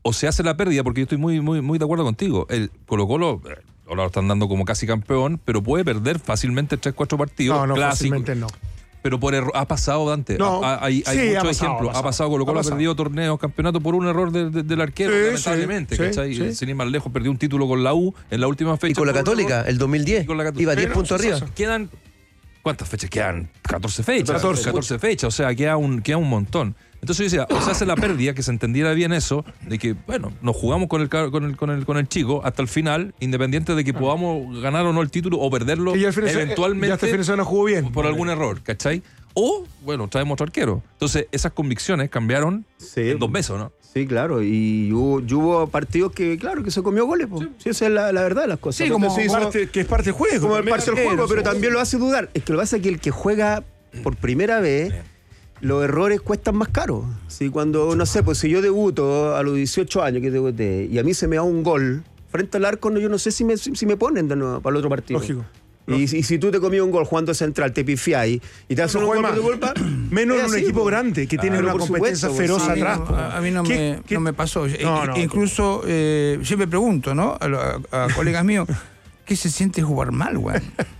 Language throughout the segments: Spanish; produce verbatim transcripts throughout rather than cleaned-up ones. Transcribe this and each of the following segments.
o se hace la pérdida, porque yo estoy muy, muy, muy de acuerdo contigo. El Colo-Colo ahora lo están dando como casi campeón, pero puede perder fácilmente tres, cuatro partidos. No, no, clásicos. fácilmente no. Pero por error, ha pasado, Dante. No, ha, hay hay sí, muchos ha pasado, ejemplos. ha pasado, Ha pasado, Colo-Colo ha ha pasado. perdido torneos, campeonatos por un error de, de, del arquero, Sí, lamentablemente. sí, ¿cachai? sí, sí. Sin ir más lejos, perdió un título con la U en la última fecha. Y con la por un Católica, error. el dos mil diez. Y con la Católica. Iba diez Pero, puntos arriba. Quedan. ¿Cuántas fechas quedan? catorce fechas. catorce. catorce fechas, o sea, queda un, queda un montón. Entonces yo decía, o se hace la pérdida, que se entendiera bien eso, de que, bueno, nos jugamos con el, ca- con el, con el, con el chico hasta el final, independiente de que podamos ganar o no el título o perderlo Que ya al fin de semana- eventualmente ya hasta el fin de semana jugó bien. por algún error, ¿cachai? O, bueno, traemos otro arquero. Entonces, esas convicciones cambiaron Sí. en dos meses, ¿no? Sí, claro, y hubo, y hubo partidos que, claro, que se comió goles, po. Sí, esa es la, la verdad de las cosas. Sí, como Entonces hizo- parte, que es parte del juego. como el también parte del arquero, juego, pero sí. también lo hace dudar. Es que lo que pasa es que el que juega por primera vez, los errores cuestan más caro. Si cuando, no sé, pues si yo debuto a los dieciocho años que debuté y a mí se me da un gol frente al arco, no, yo no sé si me, si, si me ponen de nuevo para el otro partido. Lógico. Y, y si tú te comías un gol jugando central, te pifiáis y te haces No un juega gol de más. culpa, Menos es en un así, equipo po. grande que tiene Claro, una por competencia supuesto, feroz sí, atrás. no, po. A, a mí no ¿Qué- me, qué- no me pasó. No, E- no, incluso eh, siempre pregunto, ¿no? A, lo- a- a colegas míos, ¿qué se siente jugar mal, güey?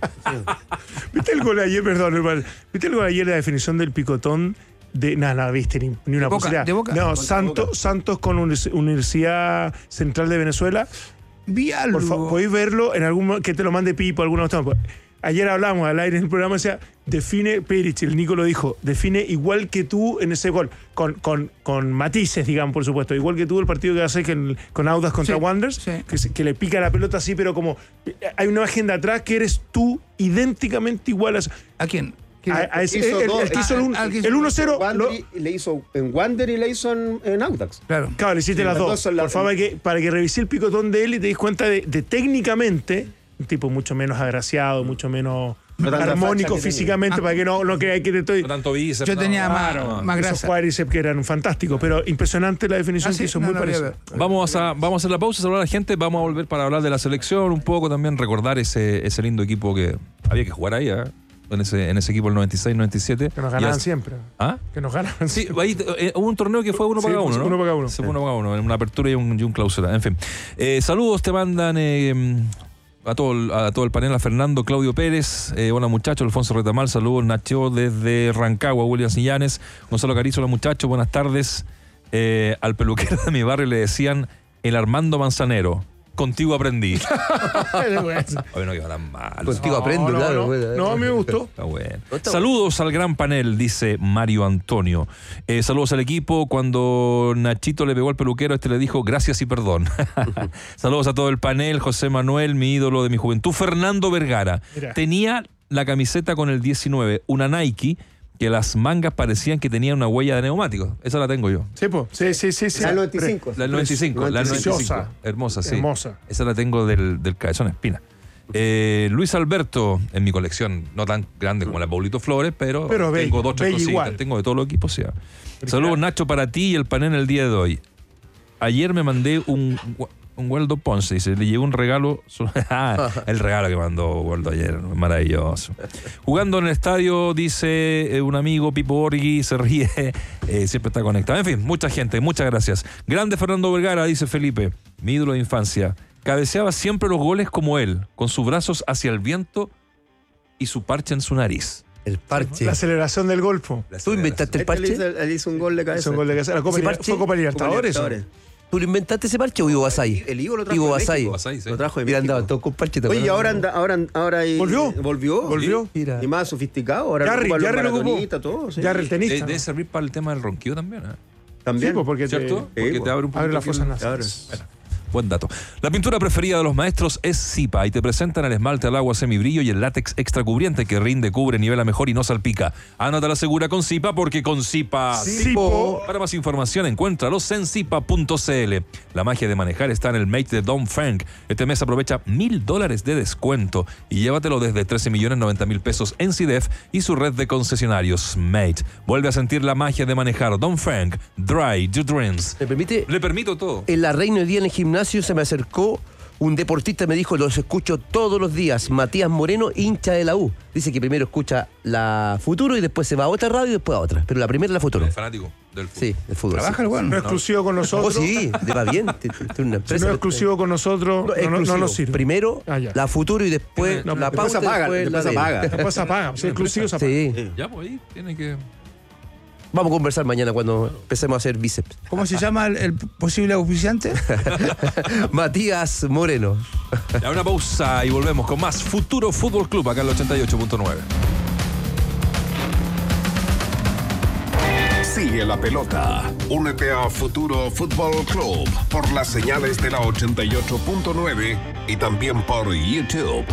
¿Viste el gol ayer, perdón, hermano? ¿Viste el gol ayer, la definición del picotón? De, nada, nada, viste, ni, ni una ¿De Boca? posibilidad. ¿De Boca? No, Contra Santos, Boca. Santos con Univers- Universidad Central de Venezuela. Vi algo. Por favor, podéis verlo en algún mo- que te lo mande Pipo, alguna otra. Ayer hablamos al aire en el programa, decía, define, Perich, el Nico lo dijo, define igual que tú en ese gol, con, con, con matices, digamos, por supuesto, igual que tú el partido que hace con, con Audax contra Sí, Wanderers, sí. que, se- que le pica la pelota así, pero como eh, hay una imagen de atrás que eres tú idénticamente igual a, ¿A quién? a- a ese- hizo el, dos, el que hizo el, un- al que hizo el uno cero. Wander lo- y- le hizo en Wander y le hizo en, en Audax. Claro. Claro, le hiciste Sí, las las dos. dos son las- Por favor, para que, para que revise el picotón de él y te des cuenta de, de técnicamente, un tipo mucho menos agraciado, mucho menos No tanta facha armónico que físicamente, para que no, no creáis que te estoy. No tanto bíceps. Yo no. tenía más, Claro. más Esos grasa. cuádriceps que eran fantásticos, pero impresionante la definición Ah, que sí, hizo, no, muy no había parecida. ver. Vamos a, vamos a hacer la pausa, saludar a la gente. Vamos a volver para hablar de la selección un poco también, recordar ese, ese lindo equipo que había que jugar ahí, ¿eh? en, ese, en ese equipo del noventa y seis noventa y siete. Que nos Y ganaban as- siempre. ¿Ah? Que nos ganaban Sí, siempre. ahí, eh, hubo un torneo que fue uno Sí, para pues, uno, ¿no? uno para cada uno. Se fue uno para uno, en una apertura y un, y un clausura. En fin. Eh, saludos te mandan eh, a, todo el, a todo el panel, a Fernando, Claudio Pérez, eh, hola muchachos, Alfonso Retamal, saludos, Nacho desde Rancagua, William Sillanes, Gonzalo Carizo, hola muchachos, buenas tardes. Eh, al peluquero de mi barrio le decían el Armando Manzanero. Contigo aprendí. Hoy no quedó tan mal. Contigo aprendo, no, claro. no, bueno. no, a mí me gustó. Está bueno. Está Saludos al gran panel, dice Mario Antonio. Eh, saludos al equipo. Cuando Nachito le pegó al peluquero, este le dijo gracias y perdón. Saludos a todo el panel. José Manuel, mi ídolo de mi juventud. Fernando Vergara. Mira. Tenía la camiseta con el diecinueve, una Nike, que las mangas parecían que tenía una huella de neumático. Esa la tengo yo. Sí, po. sí, sí, sí. sí. La del noventa y cinco. La del noventa y cinco. La del noventa y cinco. Preciosa. Hermosa, sí. Hermosa. Esa la tengo del, del Cabezón Espina. Eh, Luis Alberto, en mi colección, no tan grande como la de Paulito Flores, pero, Pero bella, tengo dos, tres bella cositas. igual. Tengo de todos los equipos, sí. Saludos, Nacho, para ti y el panel el día de hoy. Ayer me mandé un, un Waldo Ponce, dice, le llevé un regalo. Ah, el regalo que mandó Waldo ayer, maravilloso. Jugando en el estadio, dice eh, un amigo, Pipo Borghi, se ríe, eh, siempre está conectado. En fin, mucha gente, muchas gracias. Grande Fernando Vergara, dice Felipe, mi ídolo de infancia. Cabeceaba siempre los goles como él, con sus brazos hacia el viento y su parche en su nariz. El parche. La aceleración del golfo. ¿Tú inventaste el Este le parche? hizo, él hizo un gol de cabeza. Es un gol de casa. La Copa ¿Ese Liber- parche? ¿Fue Copa Libertadores? Libertadores. ¿Tú lo inventaste ese parche o Ivo Basay? El Ivo lo trajo Ivo de Basay. México. Basay, sí. Lo trajo de Mira, México. andaba todo con parche. ¿te Oye, y acuerdas? ahora anda, ahora, ahora ahí- ¿Volvió? Volvió. ¿Volvió? Sí. Mira. Y más sofisticado. Ahora Jarry, ocupa los Jarry lo ocupó. maratonitas, todo. Sí. Jarry el De- tenista. Debe servir para el tema del ronquido también, ¿eh? También. Sí, pues, porque te- ¿Cierto? Sí, Porque pues. te abre un poquito Abre las aquí el- fosas Claro. nasales. Bueno, buen dato. La pintura preferida de los maestros es Zipa y te presentan el esmalte al agua semibrillo y el látex extra cubriente que rinde, cubre, nivela mejor y no salpica. Ándate a la segura con Zipa porque con Zipa... Zipo. Para más información, encuéntralos en zipa punto c l. La magia de manejar está en el Mate de Don Frank. Este mes aprovecha mil dólares de descuento y llévatelo desde trece millones noventa mil pesos en C I D E F y su red de concesionarios. Mate, vuelve a sentir la magia de manejar. Don Frank, Dry Your Dreams. ¿Me permite? Le permito todo. En la Reina hoy día en el gimnasio se me acercó un deportista, me dijo, los escucho todos los días. Matías Moreno, hincha de la U. Dice que primero escucha la Futuro y después se va a otra radio y después a otra. Pero la primera es la Futuro. Fanático. Del fútbol. Sí, el fútbol. ¿Trabaja sí. el No bueno? es exclusivo con Oh, nosotros. sí, le va bien. t- t- Tiene una Si empresa. no es exclusivo con nosotros, No, no, no- no exclusivo. nos sirve. Primero Ah, ya. la futuro y después No, la después pauta. se apaga, después después la se de- apaga. Después se apaga. Si es exclusivo, se apaga. Sí. Ya, pues ahí tiene que. Vamos a conversar mañana cuando empecemos a hacer bíceps. ¿Cómo se llama el, el posible auspiciante? Matías Moreno. Ya una pausa y volvemos con más Futuro Fútbol Club acá en el ochenta y ocho punto nueve. Sigue la pelota. Únete a Futuro Fútbol Club por las señales de la ochenta y ocho punto nueve y también por YouTube.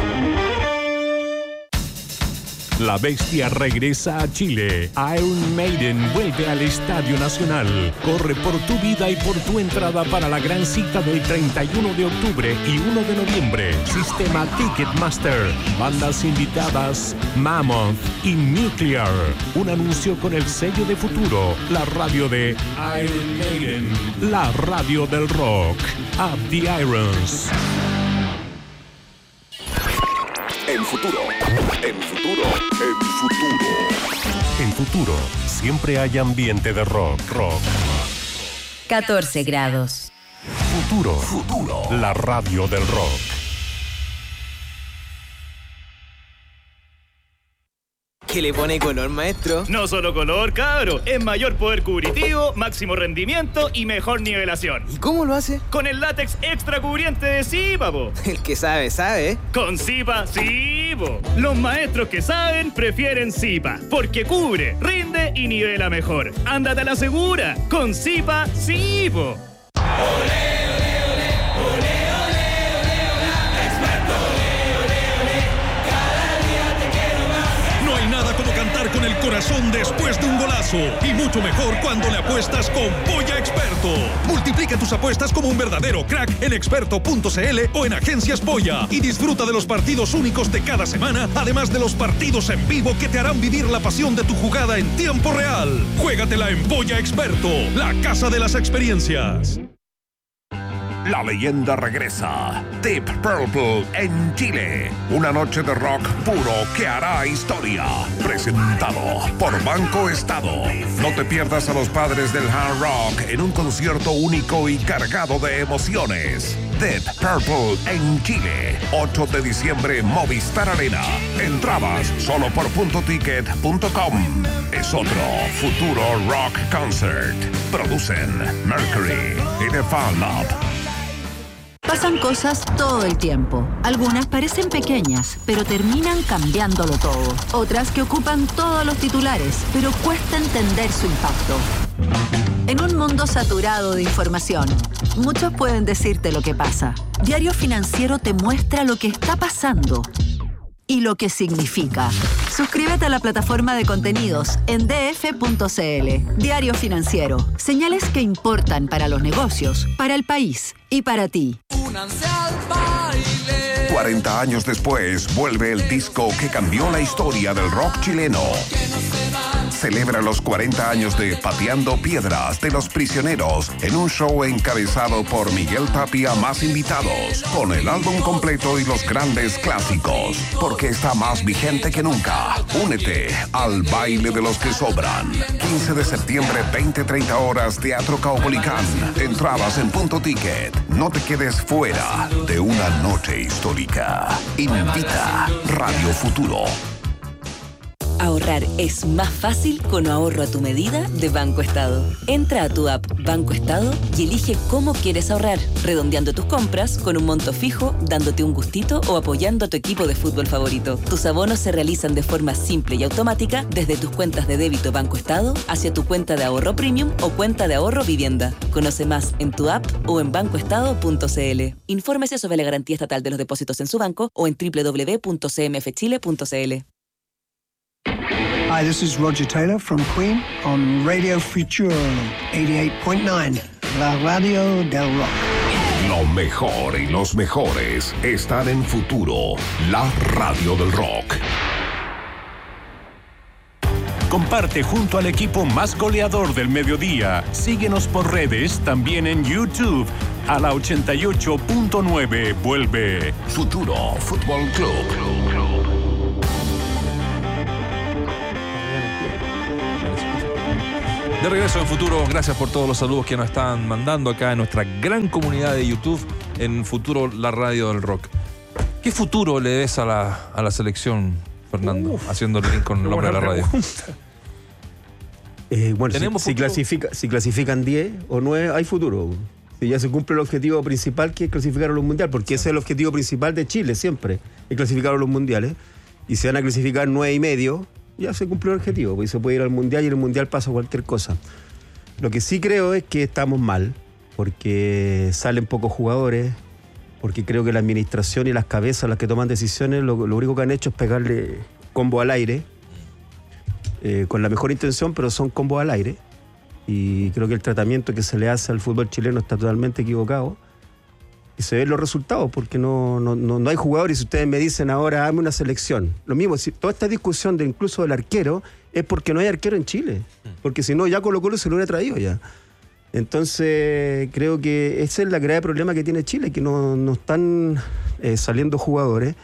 La bestia regresa a Chile. Iron Maiden vuelve al Estadio Nacional. Corre por tu vida y por tu entrada para la gran cita del treinta y uno de octubre y uno de noviembre. Sistema Ticketmaster. Bandas invitadas Mammoth y Nuclear. Un anuncio con el sello de Futuro. La radio de Iron Maiden. La radio del rock. Up the Irons. En futuro, en futuro, en futuro. En Futuro, siempre hay ambiente de rock. Rock. catorce grados. Futuro. Futuro. La radio del rock. ¿Qué le pone color, maestro? No solo color, cabro. Es mayor poder cubritivo, máximo rendimiento y mejor nivelación. ¿Y cómo lo hace? Con el látex extra cubriente de Zipa, po. El que sabe, sabe. Con Zipa, sí, po. Los maestros que saben prefieren Zipa, porque cubre, rinde y nivela mejor. Ándate a la segura. Con Zipa, sí, po. No hay nada como cantar con el corazón después de un golazo. Y mucho mejor cuando le apuestas con Polla Experto. Multiplica tus apuestas como un verdadero crack en experto punto c l o en Agencias Polla. Y disfruta de los partidos únicos de cada semana, además de los partidos en vivo que te harán vivir la pasión de tu jugada en tiempo real. Juégatela en Polla Experto, la casa de las experiencias. La leyenda regresa. Deep Purple en Chile. Una noche de rock puro que hará historia. Presentado por Banco Estado. No te pierdas a los padres del hard rock en un concierto único y cargado de emociones. Deep Purple en Chile. ocho de diciembre, Movistar Arena. Entradas solo por punto ticket punto com. Es otro Futuro Rock Concert. Producen Mercury y The Fan Lab. Pasan cosas todo el tiempo. Algunas parecen pequeñas, pero terminan cambiándolo todo. Otras que ocupan todos los titulares, pero cuesta entender su impacto. En un mundo saturado de información, muchos pueden decirte lo que pasa. Diario Financiero te muestra lo que está pasando y lo que significa. Suscríbete a la plataforma de contenidos en d f punto c l. Diario Financiero. Señales que importan para los negocios, para el país y para ti. cuarenta años después, vuelve el disco que cambió la historia del rock chileno. Celebra los cuarenta años de Pateando Piedras de Los Prisioneros en un show encabezado por Miguel Tapia más invitados, con el álbum completo y los grandes clásicos, porque está más vigente que nunca. Únete al baile de los que sobran. quince de septiembre, veinte treinta horas, Teatro Caupolicán. Entradas en Punto Ticket. No te quedes fuera de una noche histórica. Invita Radio Futuro. Ahorrar es más fácil con ahorro a tu medida de Banco Estado. Entra a tu app Banco Estado y elige cómo quieres ahorrar, redondeando tus compras con un monto fijo, dándote un gustito o apoyando a tu equipo de fútbol favorito. Tus abonos se realizan de forma simple y automática desde tus cuentas de débito Banco Estado hacia tu cuenta de ahorro premium o cuenta de ahorro vivienda. Conoce más en tu app o en banco estado punto c l. Infórmese sobre la garantía estatal de los depósitos en su banco o en w w w punto c m f chile punto c l. Hi, this is Roger Taylor from Queen on Radio Futuro eighty-eight point nine, la radio del rock. Lo mejor y los mejores están en Futuro, la radio del rock. Comparte junto al equipo más goleador del mediodía. Síguenos por redes, también en YouTube. A la ochenta y ocho punto nueve vuelve Futuro Fútbol Club. De regreso en Futuro, gracias por todos los saludos que nos están mandando acá en nuestra gran comunidad de YouTube en Futuro, la radio del rock. ¿Qué futuro le ves a la, a la selección, Fernando? Uf, haciendo el link con el nombre de la radio. Eh, bueno, si, si, clasifica, si clasifican diez o nueve, hay futuro. Si ya se cumple el objetivo principal, que es clasificar a los mundiales, porque ese es el objetivo principal de Chile siempre, es clasificar a los mundiales. Y si van a clasificar nueve y medio, ya se cumplió el objetivo, porque se puede ir al mundial y en el mundial pasa cualquier cosa. Lo que sí creo es que estamos mal, porque salen pocos jugadores, porque creo que la administración y las cabezas, las que toman decisiones, lo, lo único que han hecho es pegarle combo al aire, eh, con la mejor intención, pero son combos al aire. Y creo que el tratamiento que se le hace al fútbol chileno está totalmente equivocado. Y se ven los resultados, porque no, no, no, no hay jugadores. Si ustedes me dicen ahora, hazme una selección. Lo mismo, si toda esta discusión de incluso del arquero, es porque no hay arquero en Chile. Porque si no, ya Colo Colo se lo hubiera traído ya. Entonces, creo que ese es el grave problema que tiene Chile, que no, no están eh, saliendo jugadores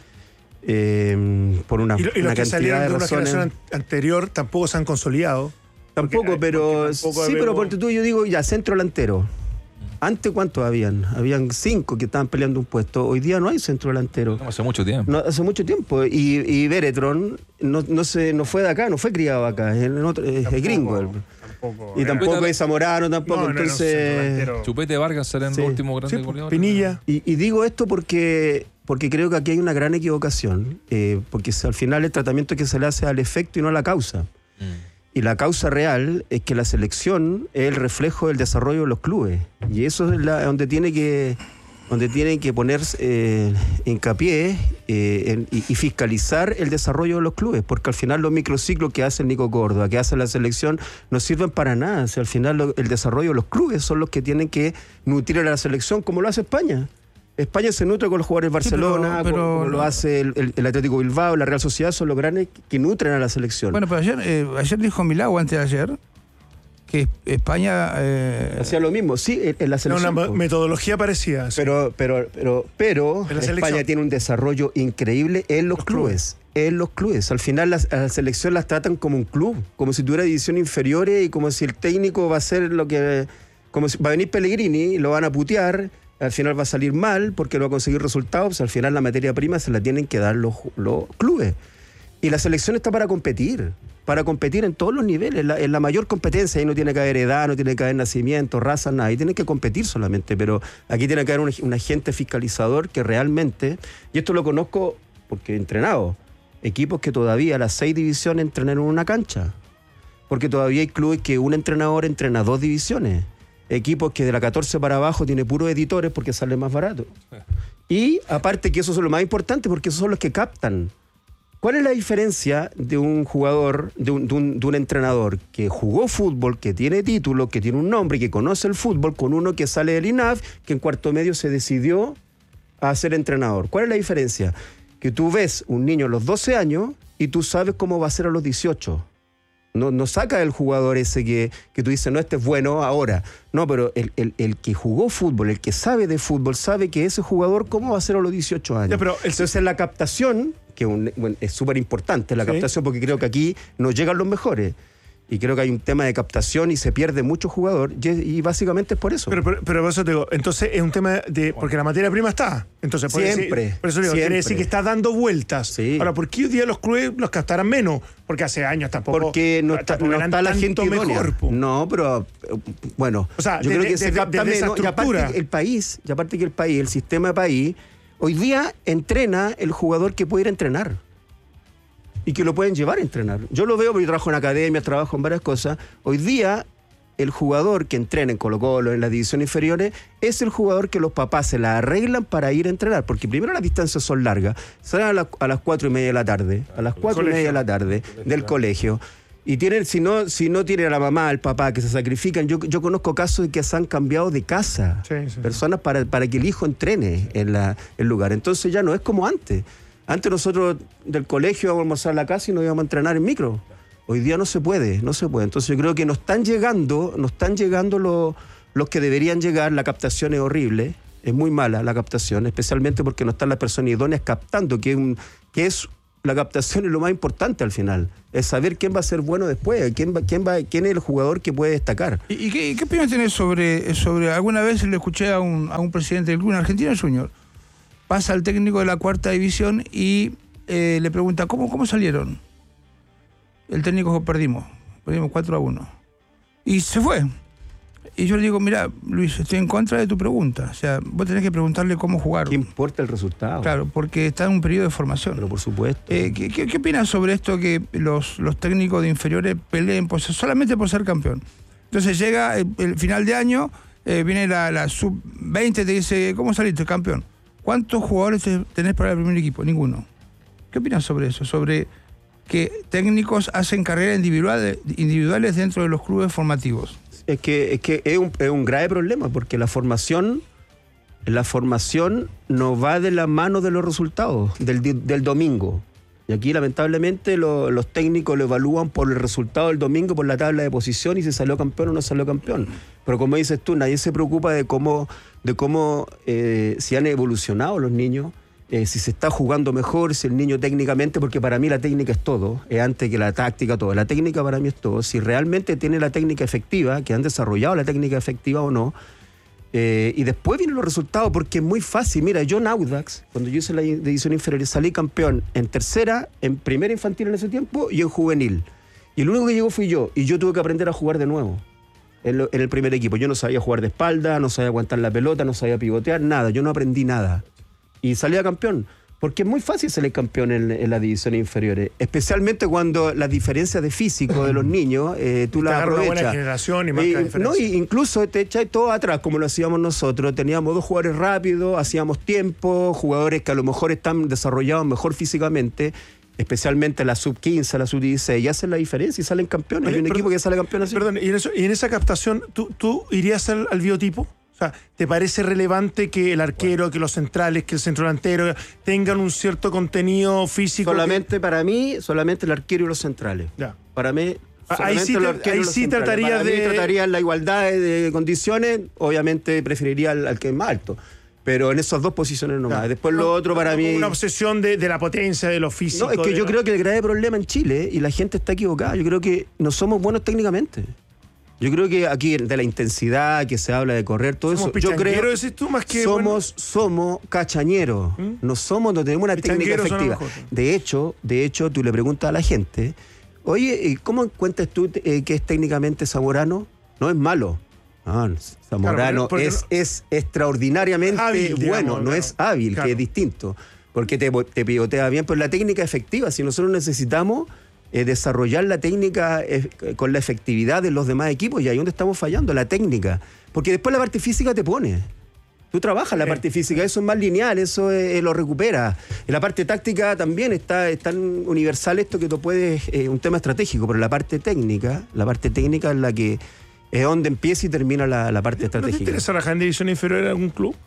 eh, por una, y, lo, y una los que salieron de, de una razones. generación anterior tampoco se han consolidado. Tampoco, porque, pero tampoco sí, veo... pero por tú yo digo ya, centro delantero. ¿Antes cuántos habían? Habían cinco que estaban peleando un puesto. Hoy día no hay centro delantero. No, hace mucho tiempo. No, hace mucho tiempo. Y, y Beretron no, no, se, no fue de acá, no fue criado acá. Es, otro, es, es gringo. Tampoco, y tampoco es Zamorano, tampoco. No, entonces, no, no, Chupete Vargas será en sí. el último grande sí, goleador. Pinilla. Y, y digo esto porque, porque creo que aquí hay una gran equivocación. Eh, porque al final el tratamiento que se le hace al efecto y no a la causa. Mm. Y la causa real es que la selección es el reflejo del desarrollo de los clubes. Y eso es la, donde tiene que donde tienen que poner eh, hincapié eh, en, y, y fiscalizar el desarrollo de los clubes. Porque al final los microciclos que hace el Nico Córdoba, que hace la selección, no sirven para nada. O sea, al final lo, el desarrollo de los clubes son los que tienen que nutrir a la selección, como lo hace España. España se nutre con los jugadores de Barcelona, sí, pero, pero, como, como lo hace el, el, el Atlético Bilbao, la Real Sociedad, son los grandes que nutren a la selección. Bueno, pero ayer, eh, ayer dijo Milagro, antes de ayer, que España... Eh... hacía lo mismo, sí, en, en la selección. Una metodología parecida. Sí. Pero, pero, pero, pero España selección. tiene un desarrollo increíble en los, los clubes. clubes. En los clubes. Al final las, a la selección las tratan como un club, como si tuviera divisiones inferiores y como si el técnico va a hacer lo que... como si va a venir Pellegrini y lo van a putear. Al final va a salir mal porque no va a conseguir resultados, pues al final la materia prima se la tienen que dar los, los clubes. Y la selección está para competir, para competir en todos los niveles, la, en la mayor competencia. Ahí no tiene que haber edad, no tiene que haber nacimiento, raza, nada. Ahí tienen que competir solamente, pero aquí tiene que haber un, un agente fiscalizador que realmente, y esto lo conozco porque he entrenado, equipos que todavía las seis divisiones entrenan en una cancha, porque todavía hay clubes que un entrenador entrena dos divisiones. Equipos que de la catorce para abajo tiene puros editores porque sale más barato. Y aparte que eso es lo más importante porque esos son los que captan. ¿Cuál es la diferencia de un jugador, de un, de un, de un entrenador que jugó fútbol, que tiene título, que tiene un nombre, que conoce el fútbol, con uno que sale del I N A F, que en cuarto medio se decidió a ser entrenador? ¿Cuál es la diferencia? Que tú ves un niño a los doce años y tú sabes cómo va a ser a los dieciocho. No, no saca el jugador ese que, que tú dices, no, este es bueno ahora. No, pero el, el, el que jugó fútbol, el que sabe de fútbol, sabe que ese jugador, ¿cómo va a ser a los dieciocho años? Ya, pero el... Entonces la captación, que un, bueno, es súper importante la ¿Sí? captación, porque creo que aquí no llegan los mejores. Y creo que hay un tema de captación y se pierde mucho jugador, y, y básicamente es por eso. Pero, pero, pero por eso te digo, entonces es un tema de... Porque la materia prima está. Entonces, por siempre. Decir, por eso digo, quiere decir que está dando vueltas. Sí. Ahora, ¿por qué hoy día los clubes los captarán menos? Porque hace años tampoco... Porque no está, no está la gente mejor. No, pero bueno, o sea, yo de, creo que de, se de, capta de menos. Y aparte el país, y aparte que el país, el sistema de país, hoy día entrena el jugador que puede ir a entrenar. Y que lo pueden llevar a entrenar. Yo lo veo porque yo trabajo en academias, trabajo en varias cosas. Hoy día, el jugador que entrena en Colo-Colo, en las divisiones inferiores, es el jugador que los papás se la arreglan para ir a entrenar. Porque primero las distancias son largas. Salen a, la, a las cuatro y media de la tarde. A las cuatro y media de la tarde del colegio. Y tienen, si no, si no tienen a la mamá, al papá que se sacrifican, yo, yo conozco casos de que se han cambiado de casa. Sí, sí. Personas para, para que el hijo entrene en la, el lugar. Entonces ya no es como antes. Antes nosotros del colegio íbamos a almorzar a la casa y nos íbamos a entrenar en micro. Hoy día no se puede, no se puede. Entonces yo creo que nos están llegando, nos están llegando los, los que deberían llegar. La captación es horrible, es muy mala la captación, especialmente porque no están las personas idóneas captando, que es, un, que es la captación es lo más importante al final. Es saber quién va a ser bueno después, quién va, quién va, quién es el jugador que puede destacar. ¿Y, y qué, qué opinión tenés sobre, sobre, alguna vez le escuché a un, a un presidente del club, en Argentina Junior, pasa al técnico de la cuarta división y eh, le pregunta, ¿cómo, ¿cómo salieron? El técnico dijo, perdimos, perdimos cuatro a uno. Y se fue. Y yo le digo, mira, Luis, estoy en contra de tu pregunta. O sea, vos tenés que preguntarle cómo jugaron. ¿Qué importa el resultado? Claro, porque está en un periodo de formación. Pero por supuesto. Eh, ¿qué, qué, ¿Qué opinas sobre esto que los, los técnicos de inferiores peleen por, solamente por ser campeón? Entonces llega el, el final de año, eh, viene la, la sub veinte, te dice, ¿cómo saliste campeón? ¿Cuántos jugadores tenés para el primer equipo? Ninguno. ¿Qué opinas sobre eso? Sobre que técnicos hacen carreras individuales, individuales dentro de los clubes formativos. Es que, es, que es, un, es un grave problema, porque la formación, la formación no va de la mano de los resultados del, del domingo. Y aquí, lamentablemente, lo, los técnicos lo evalúan por el resultado del domingo, por la tabla de posición, y si salió campeón o no salió campeón. Pero como dices tú, nadie se preocupa de cómo, de cómo eh, si han evolucionado los niños, eh, si se está jugando mejor, si el niño técnicamente, porque para mí la técnica es todo, es antes que la táctica, todo. La técnica para mí es todo. Si realmente tiene la técnica efectiva, que han desarrollado la técnica efectiva o no, eh, y después vienen los resultados, porque es muy fácil. Mira, yo en Audax, cuando yo hice la división inferior, salí campeón en tercera, en primera infantil en ese tiempo y en juvenil. Y el único que llegó fui yo, y yo tuve que aprender a jugar de nuevo. En, lo, en el primer equipo. Yo no sabía jugar de espalda, no sabía aguantar la pelota, no sabía pivotear, nada. Yo no aprendí nada. Y salía campeón. Porque es muy fácil salir campeón en, en las divisiones inferiores. Especialmente cuando las diferencias de físico de los niños, eh, tú las aprovechas. Una buena generación y marca y, diferencia. No, y incluso te echáis todo atrás, como lo hacíamos nosotros. Teníamos dos jugadores rápidos, hacíamos tiempo, jugadores que a lo mejor están desarrollados mejor físicamente, especialmente la sub quince, la sub dieciséis, y hacen la diferencia y salen campeones. Hay un perdón, equipo que sale campeón así. Perdón, y en, eso, y en esa captación, ¿tú, tú irías al, al biotipo? O sea, ¿te parece relevante que el arquero, bueno, que los centrales, que el centrodelantero tengan un cierto contenido físico? Solamente que... para mí, solamente el arquero y los centrales. Ya. Para mí, ahí sí, te, ahí sí trataría de... trataría la igualdad de condiciones, obviamente preferiría al, al que es más alto. Pero en esas dos posiciones nomás. Ya. Después no, lo otro para no, mí... Una obsesión de, de la potencia, de lo físico. No, es que yo lo... creo que el grave problema en Chile, y la gente está equivocada, yo creo que no somos buenos técnicamente. Yo creo que aquí de la intensidad, que se habla de correr, todo eso, yo creo decís tú, más que somos, bueno. somos cachañeros, ¿Mm? no somos, no tenemos una técnica efectiva. De hecho, de hecho, tú le preguntas a la gente, oye, ¿cómo encuentras tú eh, que es técnicamente Zamorano? No es malo. Ah, Zamorano claro, es, no, es extraordinariamente hábil, bueno, digamos, no claro, es hábil, claro. que es distinto, porque te, te pivotea bien, pero la técnica efectiva, si nosotros necesitamos Eh, desarrollar la técnica eh, con la efectividad de los demás equipos, y ahí es donde estamos fallando, la técnica. Porque después la parte física te pone. Tú trabajas la sí. parte física, eso es más lineal, eso eh, lo recuperas. En la parte táctica también está es tan universal esto que tú puedes, eh, un tema estratégico, pero la parte técnica, la parte técnica es la que es donde empieza y termina la, la parte estratégica. ¿No te interesa trabajar en división inferior en algún club?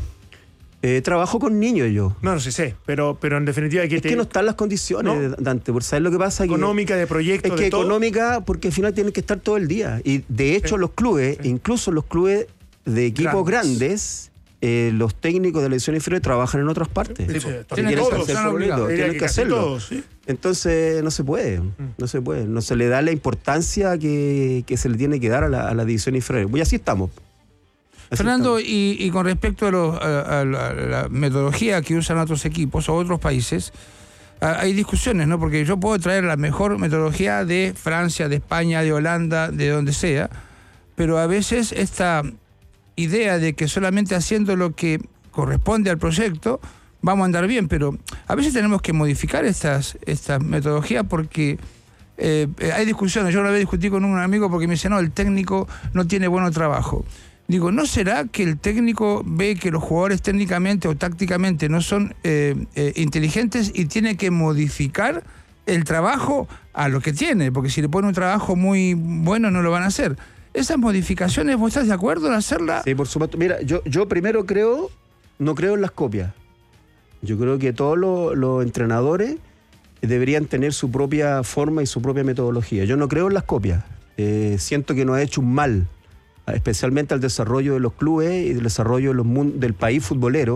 Eh, trabajo con niños yo. No, no sé, sé, pero, pero en definitiva... Que es te... que no están las condiciones, ¿no? Dante, por saber lo que pasa. Económica, que, de proyectos, es que de todo. Económica, porque al final tienen que estar todo el día. Y de hecho sí. los clubes, sí. incluso los clubes de equipos grandes, grandes eh, los técnicos de la división inferior trabajan en otras partes. Sí, sí, tienen que, todos, tienen que, que, que hacerlo. Todos, ¿sí? Entonces no se puede, mm. no se puede. No se le da la importancia que, que se le tiene que dar a la, a la división inferior. Y así estamos. Fernando, y, y con respecto a, los, a, a, la, a la metodología que usan otros equipos o otros países, a, hay discusiones, ¿no? Porque yo puedo traer la mejor metodología de Francia, de España, de Holanda, de donde sea, pero a veces esta idea de que solamente haciendo lo que corresponde al proyecto vamos a andar bien, pero a veces tenemos que modificar estas, estas metodologías porque eh, hay discusiones. Yo una vez discutí con un amigo porque me dice, no, el técnico no tiene buen trabajo. Digo, ¿no será que el técnico ve que los jugadores técnicamente o tácticamente no son eh, eh, inteligentes y tiene que modificar el trabajo a lo que tiene? Porque si le pone un trabajo muy bueno no lo van a hacer. ¿Esas modificaciones vos estás de acuerdo en hacerlas? Sí, por supuesto. Mira, yo, yo primero creo, no creo en las copias. Yo creo que todos los, los entrenadores deberían tener su propia forma y su propia metodología. Yo no creo en las copias. Eh, siento que nos ha hecho un mal, especialmente al desarrollo de los clubes y del desarrollo de los, del país futbolero,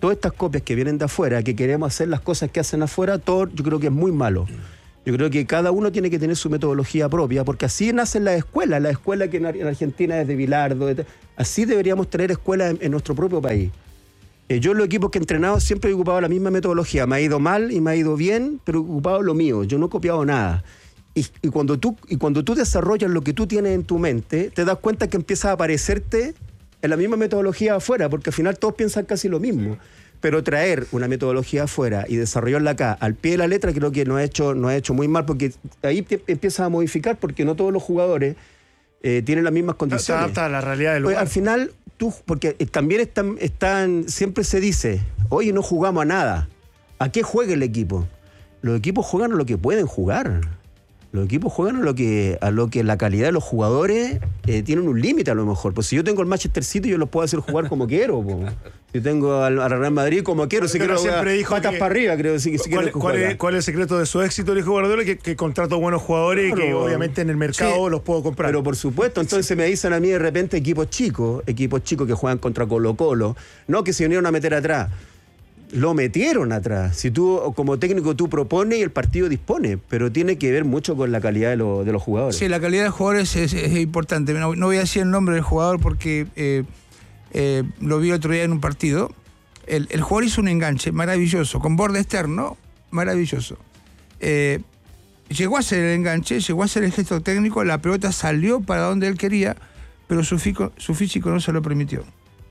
todas estas copias que vienen de afuera, que queremos hacer las cosas que hacen afuera, todo yo creo que es muy malo. Yo creo que cada uno tiene que tener su metodología propia, porque así nacen las escuelas, la escuela que en Argentina es de Bilardo, de, así deberíamos tener escuelas en, en nuestro propio país. Eh, yo en los equipos que he entrenado siempre he ocupado la misma metodología, me ha ido mal y me ha ido bien, pero he ocupado lo mío, yo no he copiado nada. Y, y, cuando tú, y cuando tú desarrollas lo que tú tienes en tu mente, te das cuenta que empiezas a aparecerte en la misma metodología afuera, porque al final todos piensan casi lo mismo. Pero traer una metodología afuera y desarrollarla acá al pie de la letra creo que nos ha hecho, nos ha hecho muy mal, porque ahí te empiezas a modificar, porque no todos los jugadores eh, tienen las mismas condiciones. Se adapta a la realidad del lugar. Pues, al final, tú, porque también están, están, siempre se dice, oye, no jugamos a nada. ¿A qué juega el equipo? Los equipos juegan a lo que pueden jugar. Los equipos juegan a lo que, a lo que la calidad de los jugadores eh, tienen un límite a lo mejor. Pues si yo tengo el Manchester City, yo los puedo hacer jugar como quiero. Po. Si tengo al, al Real Madrid como quiero, si Pero quiero siempre dijo patas que, para arriba, creo. Si, si ¿cuál, quiero cuál, es, ¿Cuál es el secreto de su éxito, dijo Guardiola? Que, que contrato buenos jugadores claro, y que obviamente en el mercado sí, los puedo comprar. Pero por supuesto, entonces sí. me dicen a mí de repente equipos chicos, equipos chicos que juegan contra Colo Colo, no que se vinieron a meter atrás. Lo metieron atrás. Si tú, como técnico, tú propones y el partido dispone, pero tiene que ver mucho con la calidad de, lo, de los jugadores. Sí, la calidad de los jugadores es, es importante. No, no voy a decir el nombre del jugador porque eh, eh, lo vi otro día en un partido. El, el jugador hizo un enganche maravilloso, con borde externo, maravilloso. Eh, llegó a hacer el enganche, llegó a hacer el gesto técnico, la pelota salió para donde él quería, pero su, fico, su físico no se lo permitió.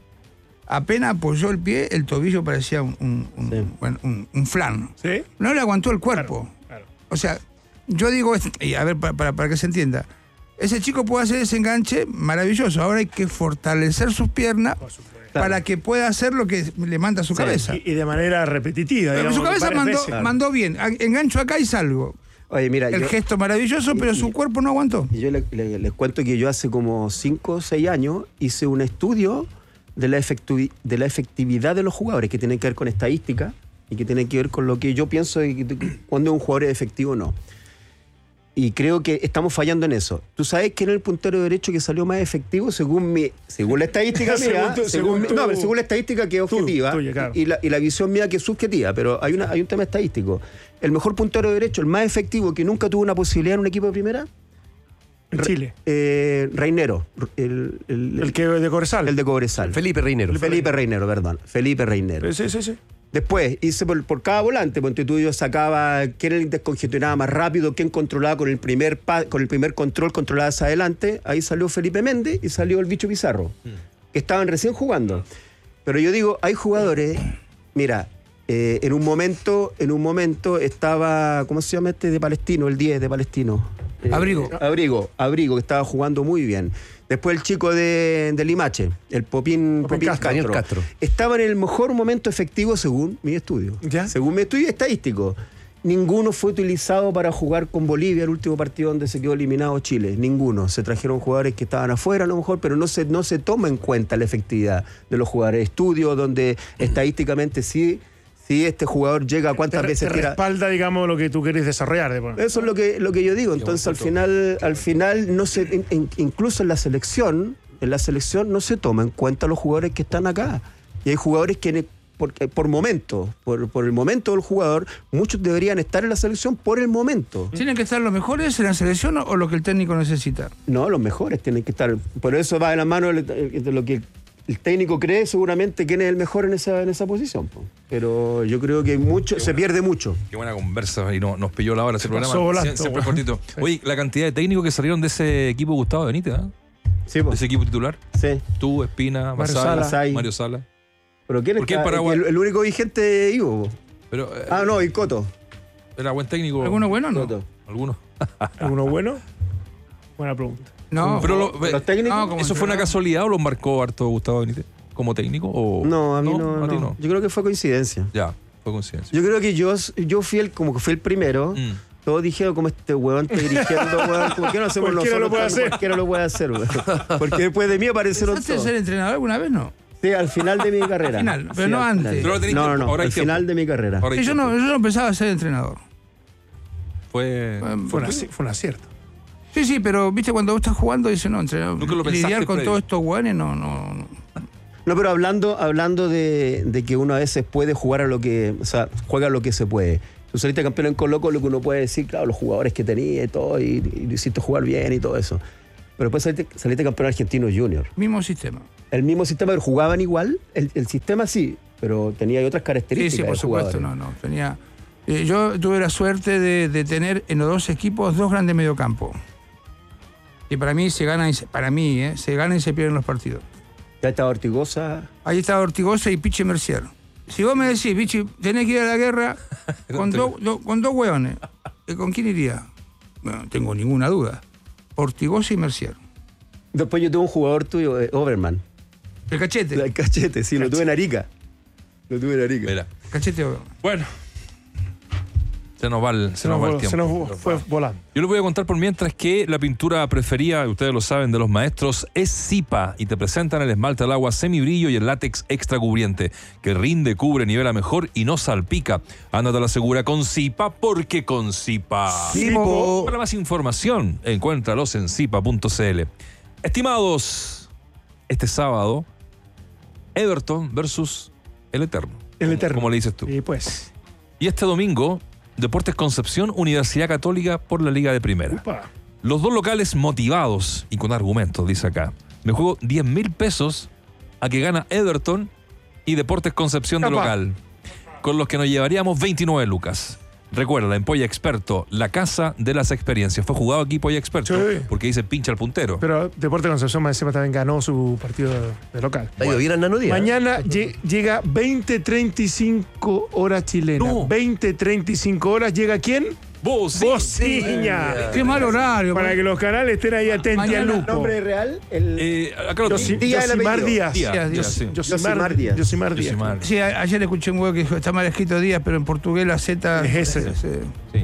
Apenas apoyó el pie, el tobillo parecía un, un, un, sí. bueno, un, un flan. ¿Sí? No le aguantó el cuerpo. Claro, claro. O sea, yo digo, y a ver, para, para, para que se entienda, ese chico puede hacer ese enganche maravilloso. Ahora hay que fortalecer sus piernas para claro. que pueda hacer lo que le manda a su sí, cabeza. Y, y de manera repetitiva. Digamos, su cabeza mandó, veces, mandó bien. Engancho acá y salgo. Oye, mira, el yo, gesto maravilloso, pero y, su cuerpo no aguantó. Y yo les le, le cuento que yo hace como cinco o seis años hice un estudio de la, efecti de la efectividad de los jugadores, que tienen que ver con estadística y que tienen que ver con lo que yo pienso de que, cuando un jugador es efectivo o no. Y creo que estamos fallando en eso. ¿Tú sabes quién es el puntero derecho que salió más efectivo según mi, según la estadística mía? según, según, según, no, pero según la estadística que es objetiva, tú, tuya, claro. y, la, y la visión mía que es subjetiva, pero hay, una, hay un tema estadístico. El mejor puntero derecho, el más efectivo, que nunca tuvo una posibilidad en un equipo de primera, en Chile. Eh, Reinero. El, el, el que de Cobresal. El de Cobresal. Felipe Reinero. Felipe Reinero, perdón. Felipe Reinero. Sí, sí, sí. Después hice por, por cada volante, porque tú yo sacaba quién era el descongestionaba más rápido, quién controlaba con el primer pa, con el primer control, controlaba hacia adelante. Ahí salió Felipe Méndez y salió el bicho Pizarro, mm. que estaban recién jugando. Pero yo digo, hay jugadores, mira, eh, en un momento, en un momento estaba, ¿cómo se llama este de Palestino? El diez de Palestino. Eh, Abrigo. Abrigo, Abrigo, que estaba jugando muy bien. Después el chico de, de Limache, el Popín, Popín, Popín Castro. Castro. Castro. Estaba en el mejor momento efectivo según mi estudio. ¿Ya? Según mi estudio estadístico. Ninguno fue utilizado para jugar con Bolivia, el último partido donde se quedó eliminado Chile. Ninguno. Se trajeron jugadores que estaban afuera a lo mejor, pero no se, no se toma en cuenta la efectividad de los jugadores. Estudios donde estadísticamente sí... Si este jugador llega a cuántas te, veces te respalda, tira... digamos, lo que tú querés desarrollar. Eso es lo que, lo que yo digo. Entonces, al final, al final no se, in, in, incluso en la selección, en la selección no se toma en cuenta los jugadores que están acá. Y hay jugadores que por, por momento, por, por el momento del jugador, muchos deberían estar en la selección por el momento. ¿Tienen que estar los mejores en la selección o lo que el técnico necesita? No, los mejores tienen que estar. Por eso va de la mano de lo que el técnico cree seguramente quién es el mejor en esa, en esa posición. Po. Pero yo creo que mucho, se pierde mucho. Qué buena conversa y no, nos pilló la hora ese programa. Volando, siempre cortito. Oye, la cantidad de técnicos que salieron de ese equipo Gustavo Benítez, ¿eh? Sí, po. De ese equipo titular. Sí. Tú, Espina, Mario Masala, Sala. Mario Sala. ¿Pero quién es el, el único vigente Ivo? Pero, eh, ah, no, y Coto. ¿Era buen técnico? ¿Alguno bueno o no? Coto. ¿Alguno? ¿Alguno bueno? Buena pregunta. No, pero lo, los técnicos. No, ¿eso fue una casualidad o lo marcó harto Gustavo Benítez como técnico? O... No, a mí no, no, no, a ti no. Yo creo que fue coincidencia. Ya, fue coincidencia. Yo creo que yo, yo fui el, como que fui el primero. Mm. Todos dijeron, como este huevón está dirigiendo, huevón, ¿por qué no hacemos nosotros? Lo puede hacer. Cualquiera lo puede hacer, huevón. Porque después de mí aparecieron todos. ¿Pensaste ser entrenador alguna vez, no? Sí, al final de mi carrera. Al final, pero sí, no antes. No, no, no, al final de mi carrera. Sí, yo, no, yo no pensaba ser entrenador. Fue, fue, un, fue un acierto. Sí, sí, pero viste cuando vos estás jugando, dices, no, entrenador. Nunca lo pensaste, lidiar con previo. todos estos hueones, no, no, no. No, pero hablando, hablando de, de que uno a veces puede jugar a lo que, o sea, juega a lo que se puede. Tú saliste campeón en Colo-Colo, lo que uno puede decir, claro, los jugadores que tenía y todo, y, y lo hiciste jugar bien y todo eso. Pero después saliste, saliste campeón argentino junior. Mismo sistema. El mismo sistema, pero jugaban igual. El, el sistema sí, pero tenía otras características. Sí, sí, por supuesto, no, no. Tenía, eh, yo tuve la suerte de, de tener en los dos equipos dos grandes mediocampos. Y para mí se gana y se, para mí, eh, se gana y se pierden los partidos. Ya estaba Ortigosa. Ahí estaba Ortigosa y Pichi Mercier. Si vos me decís, Pichi, tenés que ir a la guerra con, do, do, con dos hueones, ¿con quién iría? Bueno, no tengo ninguna duda. Ortigosa y Mercier. Después yo tuve un jugador tuyo, eh, Overman. ¿El cachete? El cachete, sí, Cachete. lo tuve en Arica. Lo tuve en Arica. Mira. Cachete Overman. Bueno. Se nos va el, se Se nos nos, va el voló, tiempo. se nos fue volando. Yo les voy a contar por mientras que la pintura preferida, ustedes lo saben, de los maestros es Zipa y te presentan el esmalte al agua semibrillo y el látex extra cubriente que rinde, cubre, nivela mejor y no salpica. Ándate a la segura con Zipa porque con Zipa. Zipo. Para más información, encuéntralos en zipa punto c l. Estimados, este sábado, Everton versus el Eterno. El Eterno. Como le dices tú. Y pues. Y este domingo, Deportes Concepción, Universidad Católica por la Liga de Primera. Upa. Los dos locales motivados y con argumentos, dice acá. Me juego diez mil pesos a que gana Everton y Deportes Concepción de Apa. local, con los que nos llevaríamos veintinueve lucas. Recuerda, en Polla Experto, la casa de las experiencias. Fue jugado aquí Polla Experto, Sí. porque dice pincha al puntero. Pero Deporte Concepción más encima también ganó su partido de, de local. ¿Ha ido bien al Nano Díaz? Mañana lle- llega veinte treinta y cinco horas chilenas. No. veinte treinta y cinco horas. ¿Llega quién? Vos, Bociña. Qué mal horario. Para que los canales estén ahí atentos al Mañana, lupo. ¿Nombre real? El... Eh, acá lo Yosi- tengo. Díaz el Yosimar apellido. Díaz. Díaz, Díaz, Díaz, sí. Yosimar Díaz. Yosimar Díaz. Yosimar. Sí, a- ayer escuché un huevo que dijo, está mal escrito Díaz, pero en portugués la Z... Es ese. Sí. Sí.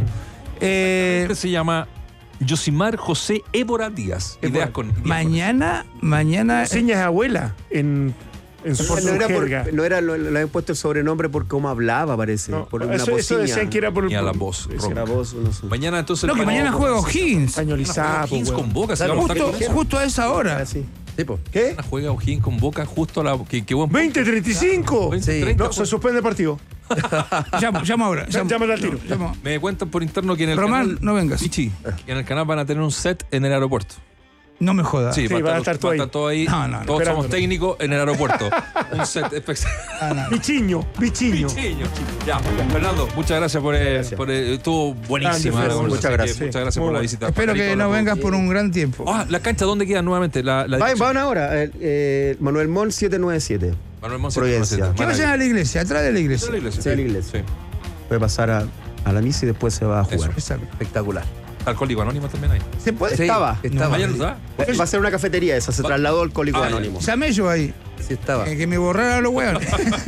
Eh, Este se llama Yosimar José Évora Díaz. Évora. Ideas con, ideas mañana, mañana... Bociña es abuela en, en su, No, su era por- jerga. no era, lo- le habían puesto el sobrenombre por cómo hablaba, parece. No, por una eso, eso bociña. decían que era por Y a la voz. Sí, rock. Era voz, no sé. Mañana entonces... No, que mañana juega O'Higgins. españolizada. O'Higgins pues, con weón. Boca. se Claro, va a estar Justo, con eso. justo a esa hora. Así. Tipo. ¿Qué? Mañana juega O'Higgins con Boca justo a la... Qué, qué buen veinte treinta y cinco. veinte, Sí. treinta, No, se suspende el partido. Llamo, llamo ahora. Ya- llámale al tiro. Llamo. Me cuentan por interno que en el Román, canal... no vengas. Pichi, que en el canal van a tener un set en el aeropuerto. No me jodas. Sí, Sí, va, van a a estar estar, todo va a ahí. estar todo ahí. No, no, no. Todos somos Esperándolo. técnicos en el aeropuerto. Un set especial. Bichiño, bichiño. Pichiño. Ya, Fernando, muchas gracias por... eh, por eh, estuvo buenísima. Grande, la conversación. muchas gracias. Muchas gracias Sí, por muy la bueno. visita. Espero que Pajarito, no la- vengas por un gran tiempo. Ah, ¿la cancha dónde queda nuevamente? La, la Va- dirección. Van ahora. eh, eh, Manuel Mon setecientos noventa y siete. Manuel Monsi, Providencia. Manuel Que Monsi. vayan a la iglesia, atrás de la iglesia. Está la iglesia. Sí, la iglesia. Sí. Puede pasar a, a la misa y después se va a jugar. Exacto. Espectacular. Alcohólico Anónimo también hay. ¿Se puede? Sí, Estaba. Estaba. ¿Mañana está? Va a ser una cafetería esa, se Va- trasladó al Alcohólico Ah, ya. Anónimo. Llamé yo ahí. Sí, estaba. eh, que me borraran los huevos.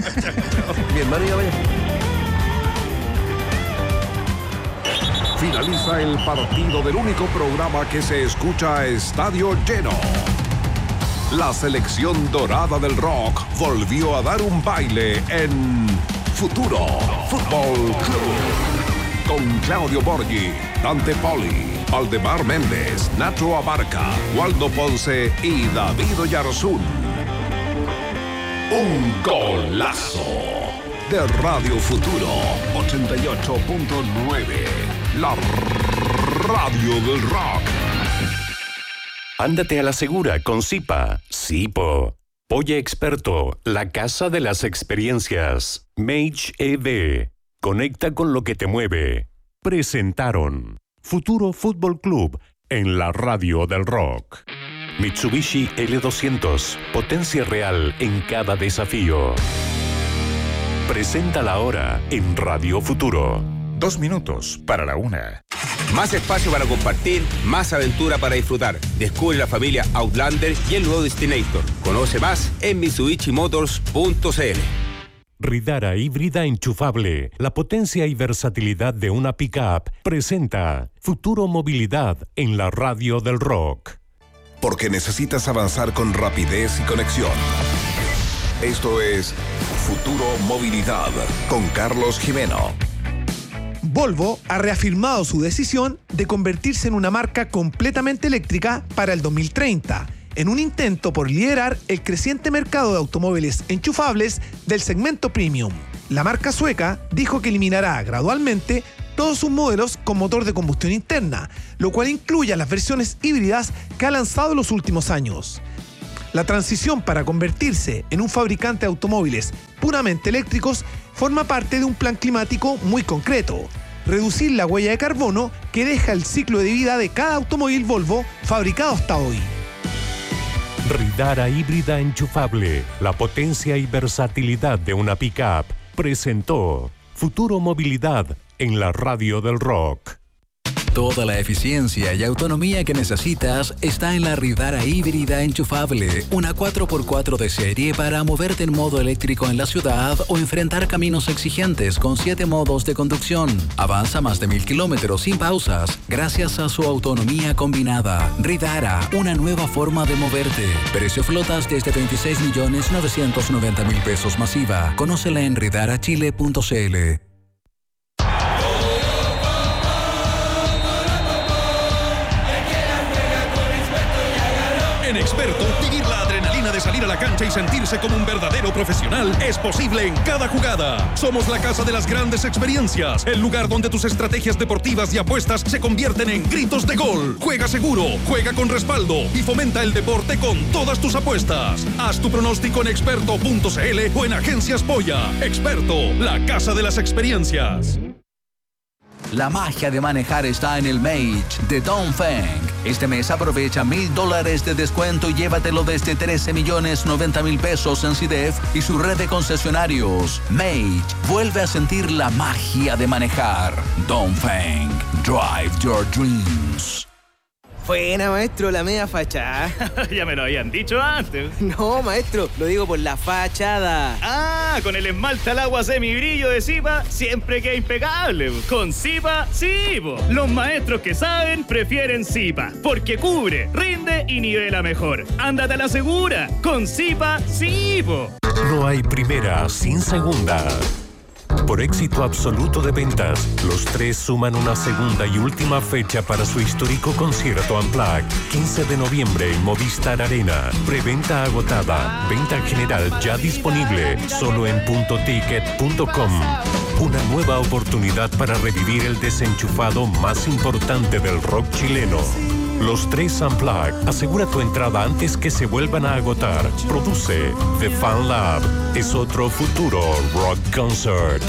Mi hermano iba allá. Finaliza el partido del único programa que se escucha a estadio lleno. La selección dorada del rock volvió a dar un baile en Futuro Fútbol Club. Con Claudio Borghi, Dante Poli, Valdemar Méndez, Nacho Abarca, Waldo Ponce y David Oyarzún. Un golazo de Radio Futuro ochenta y ocho punto nueve. La radio del rock. Ándate a la segura con Zipa. Zipo. Polla Experto, la casa de las experiencias. Mage E D. Conecta con lo que te mueve. Presentaron Futuro Fútbol Club en la radio del rock. Mitsubishi L doscientos. Potencia real en cada desafío. Presenta la hora en Radio Futuro. Dos minutos para la una. Más espacio para compartir, más aventura para disfrutar. Descubre la familia Outlander y el nuevo Destinator. Conoce más en mitsubishi motors punto c l. Ridara híbrida enchufable, la potencia y versatilidad de una pick-up, presenta Futuro Movilidad en la radio del rock. Porque necesitas avanzar con rapidez y conexión. Esto es Futuro Movilidad con Carlos Jimeno. Volvo ha reafirmado su decisión de convertirse en una marca completamente eléctrica para el dos mil treinta, en un intento por liderar el creciente mercado de automóviles enchufables del segmento premium. La marca sueca dijo que eliminará gradualmente todos sus modelos con motor de combustión interna, lo cual incluye a las versiones híbridas que ha lanzado en los últimos años. La transición para convertirse en un fabricante de automóviles puramente eléctricos forma parte de un plan climático muy concreto: reducir la huella de carbono que deja el ciclo de vida de cada automóvil Volvo fabricado hasta hoy. Ridara híbrida enchufable, la potencia y versatilidad de una pick-up, presentó Futuro Movilidad en la Radio del Rock. Toda la eficiencia y autonomía que necesitas está en la Ridara híbrida enchufable, una cuatro por cuatro de serie para moverte en modo eléctrico en la ciudad o enfrentar caminos exigentes con siete modos de conducción. Avanza más de mil kilómetros sin pausas gracias a su autonomía combinada. Ridara, una nueva forma de moverte. Precio flotas desde veintiséis millones novecientos noventa mil pesos masiva. Conócela en ridara chile punto c l. En Experto, vivir la adrenalina de salir a la cancha y sentirse como un verdadero profesional es posible en cada jugada. Somos la casa de las grandes experiencias, el lugar donde tus estrategias deportivas y apuestas se convierten en gritos de gol. Juega seguro, juega con respaldo y fomenta el deporte con todas tus apuestas. Haz tu pronóstico en experto punto c l o en Agencias Polla. Experto, la casa de las experiencias. La magia de manejar está en el Mage de Dongfeng. Este mes aprovecha mil dólares de descuento y llévatelo desde trece millones noventa mil pesos en C I D E F y su red de concesionarios. Mage vuelve a sentir la magia de manejar. Dongfeng, drive your dreams. Buena, maestro, la media fachada. Ya me lo habían dicho antes. No, maestro, lo digo por la fachada. Ah, con el esmalte al agua semibrillo de Zipa, siempre queda impecable. Con Zipa, sí, po. Los maestros que saben prefieren Zipa, porque cubre, rinde y nivela mejor. Ándate a la segura. Con Zipa, sí, po. No hay primera sin segunda. Por éxito absoluto de ventas, los tres suman una segunda y última fecha para su histórico concierto Unplugged, quince de noviembre en Movistar Arena. Preventa agotada, venta general ya disponible, solo en punto ticket punto com. Una nueva oportunidad para revivir el desenchufado más importante del rock chileno. Los tres Unplugged. Asegura tu entrada antes que se vuelvan a agotar. Produce The Fan Lab. Es otro futuro rock concert.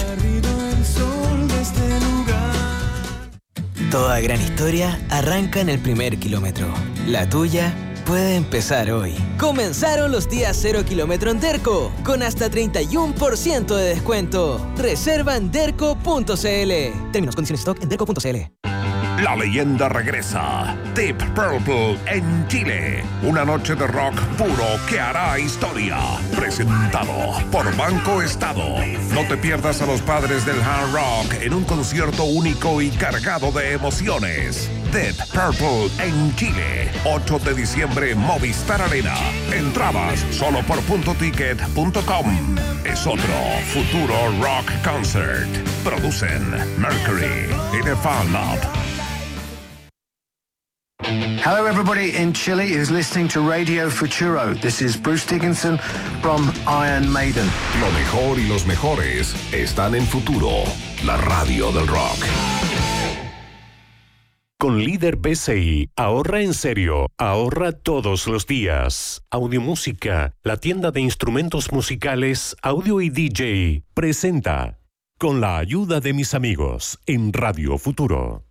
Toda gran historia arranca en el primer kilómetro. La tuya puede empezar hoy. Comenzaron los días cero kilómetro en Derco, con hasta treinta y uno por ciento de descuento. Reserva en derco punto c l. Términos, condiciones, stock en derco punto c l. La leyenda regresa. Deep Purple en Chile. Una noche de rock puro que hará historia. Presentado por Banco Estado. No te pierdas a los padres del hard rock en un concierto único y cargado de emociones. Deep Purple en Chile. ocho de diciembre, Movistar Arena. Entradas solo por punto ticket punto com. Es otro futuro rock concert. Producen Mercury y The Fan Lab. Hello, everybody in Chile is listening to Radio Futuro. This is Bruce Dickinson from Iron Maiden. Lo mejor y los mejores están en Futuro, la radio del rock. Con Líder P C I, ahorra en serio, ahorra todos los días. Audiomúsica, la tienda de instrumentos musicales, audio y D J, presenta Con la ayuda de mis amigos en Radio Futuro.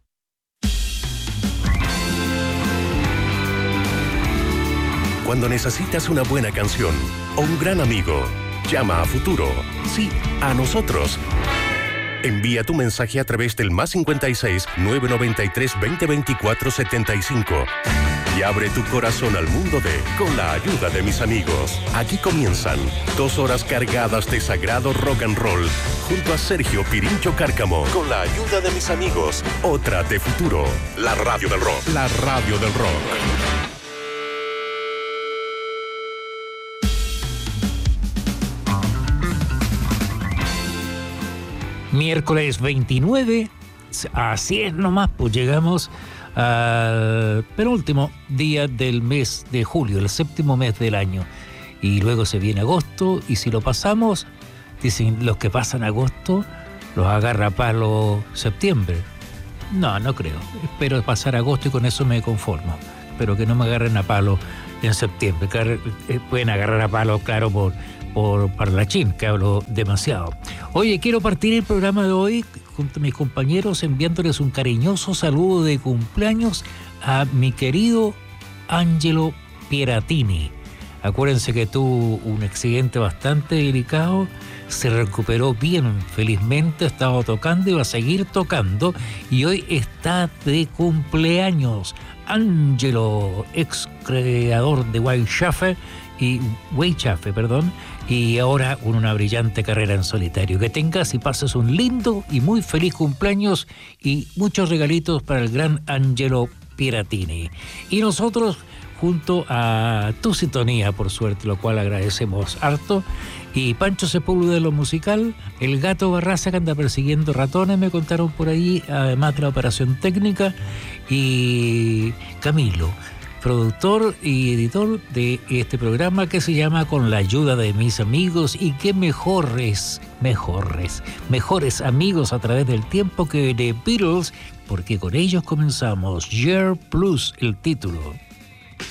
Cuando necesitas una buena canción o un gran amigo, llama a Futuro. Sí, a nosotros. Envía tu mensaje a través del más cincuenta y seis, novecientos noventa y tres, veinte veinticuatro, setenta y cinco. Y abre tu corazón al mundo de Con la ayuda de mis amigos. Aquí comienzan dos horas cargadas de sagrado rock and roll junto a Sergio Pirincho Cárcamo. Con la ayuda de mis amigos. Otra de Futuro. La radio del rock. La radio del rock. Miércoles veintinueve, así es nomás, pues llegamos al penúltimo día del mes de julio, el séptimo mes del año. Y luego se viene agosto, y si lo pasamos, dicen los que pasan agosto, los agarra palo septiembre. No, no creo. Espero pasar agosto y con eso me conformo. Pero que no me agarren a palo en septiembre. Que pueden agarrar a palo, claro, por, por parlachín, que hablo demasiado. Oye, quiero partir el programa de hoy junto a mis compañeros enviándoles un cariñoso saludo de cumpleaños a mi querido Angelo Pieratini. Acuérdense que tuvo un accidente bastante delicado, se recuperó bien, felizmente ha estado tocando y va a seguir tocando, y hoy está de cumpleaños. Angelo, ex creador de Whitechapel y Whitechapel, perdón, y ahora con una brillante carrera en solitario. Que tengas y pases un lindo y muy feliz cumpleaños y muchos regalitos para el gran Angelo Pieratini. Y nosotros, junto a tu sintonía, por suerte, lo cual agradecemos harto, y Pancho Sepúlveda de lo musical, el Gato Barraza, que anda persiguiendo ratones, me contaron por ahí, además de la operación técnica, y Camilo, productor y editor de este programa que se llama Con la ayuda de mis amigos, y qué mejores, mejores, mejores amigos a través del tiempo que The Beatles, porque con ellos comenzamos Year Plus, el título.